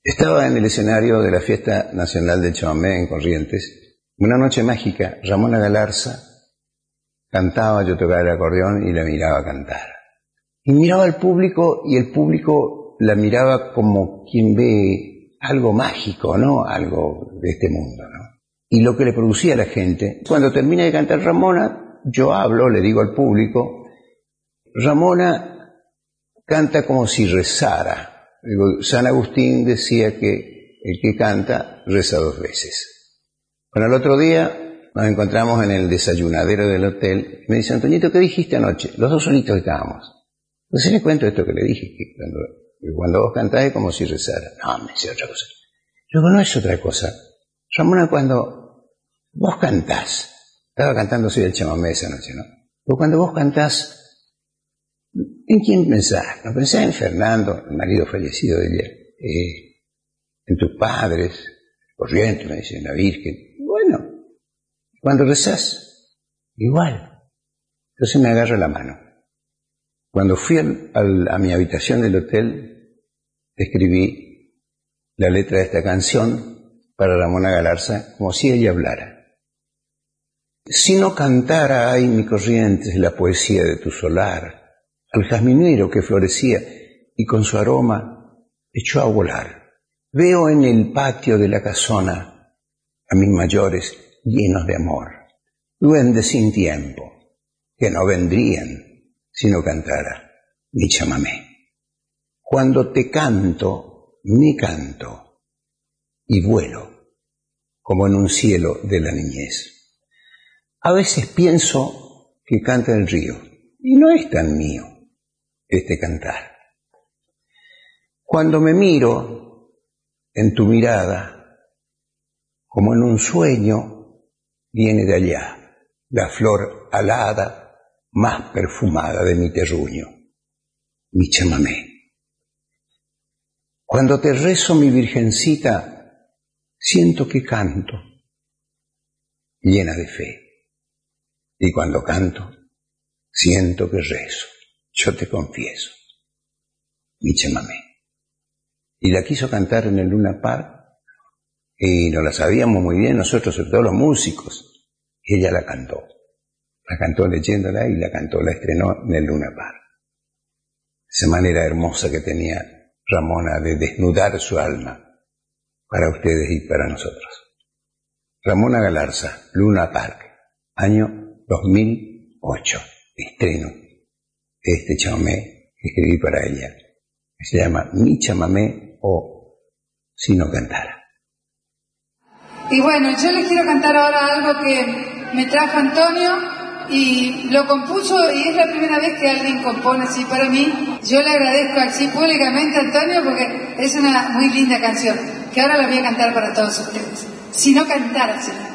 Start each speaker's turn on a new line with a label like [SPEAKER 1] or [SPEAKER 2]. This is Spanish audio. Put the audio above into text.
[SPEAKER 1] Estaba en el escenario de la Fiesta Nacional del Chamamé en Corrientes. Una noche mágica, Ramona Galarza cantaba, yo tocaba el acordeón y la miraba cantar. Y miraba al público y el público la miraba como quien ve algo mágico, ¿no? Algo de este mundo, ¿no? Y lo que le producía a la gente. Cuando termina de cantar Ramona, yo hablo, le digo al público, Ramona canta como si rezara. Digo, San Agustín decía que el que canta reza 2 veces. Bueno, el otro día nos encontramos en el desayunadero del hotel y me dice, Antoñito, ¿qué dijiste anoche? Los dos solitos estábamos. Entonces le cuento esto que le dije, que cuando vos cantás es como si rezara. No, me dice otra cosa. Luego no es otra cosa. Ramona, cuando vos cantás, estaba cantando Soy el chamamé esa noche, ¿no? Pero cuando vos cantás, ¿en quién pensás? No pensás en Fernando, el marido fallecido de ella, en tus padres, Corrientes, me dice, en la Virgen. Bueno, cuando rezás, igual. Entonces me agarra la mano. Cuando fui a mi habitación del hotel, escribí la letra de esta canción para Ramona Galarza, como si ella hablara. Si no cantara, ay, mi Corrientes, la poesía de tu solar, al jazminero que florecía y con su aroma echó a volar. Veo en el patio de la casona a mis mayores llenos de amor, duendes sin tiempo, que no vendrían si no cantara mi chamamé. Cuando te canto, me canto y vuelo como en un cielo de la niñez. A veces pienso que canta el río y no es tan mío este cantar. Cuando me miro en tu mirada, como en un sueño, viene de allá la flor alada más perfumada de mi terruño, mi chamamé. Cuando te rezo, mi virgencita, siento que canto, llena de fe. Y cuando canto, siento que rezo. Yo te confieso, mi chamamé. Y la quiso cantar en el Luna Park, y no la sabíamos muy bien nosotros, sobre todo los músicos. Y ella la cantó leyéndola y la estrenó en el Luna Park. Esa manera hermosa que tenía Ramona de desnudar su alma para ustedes y para nosotros. Ramona Galarza, Luna Park, año 2008, estreno. Este chamamé que escribí para ella, que se llama Mi chamamé o Si no cantara.
[SPEAKER 2] Y bueno, yo les quiero cantar ahora algo que me trajo Antonio y lo compuso y es la primera vez que alguien compone así para mí. Yo le agradezco así públicamente a Antonio porque es una muy linda canción que ahora la voy a cantar para todos ustedes. Si no cantara,